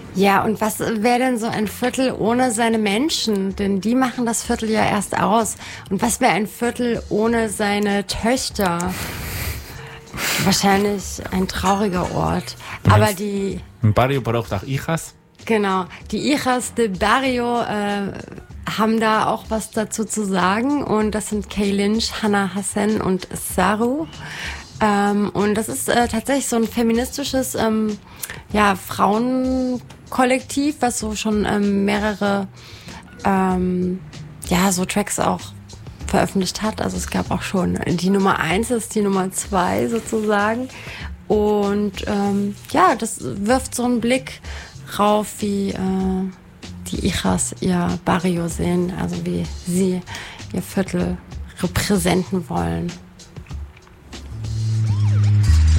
Ja, und was wäre denn so ein Viertel ohne seine Menschen? Denn die machen das Viertel ja erst aus. Und was wäre ein Viertel ohne seine Töchter? Wahrscheinlich ein trauriger Ort. Aber die... Ein Barrio braucht auch Hijas. Genau, die Hijas de Barrio haben da auch was dazu zu sagen. Und das sind Kay Lynch, Hannah Hassan und Saru. Und das ist tatsächlich so ein feministisches Frauenkollektiv, was so schon mehrere so Tracks auch veröffentlicht hat. Also es gab auch schon die Nummer 1, das ist die Nummer 2 sozusagen. Und das wirft so einen Blick rauf, wie die Hijas ihr Barrio sehen, also wie sie ihr Viertel repräsentieren wollen.